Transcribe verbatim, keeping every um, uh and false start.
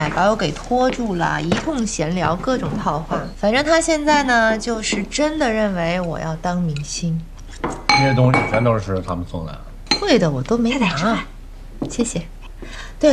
把我给拖住了，一通闲聊，各种套话。反正他现在呢，就是真的认为我要当明星。 这些东西全都是他们送的。 贵的我都没拿，谢谢。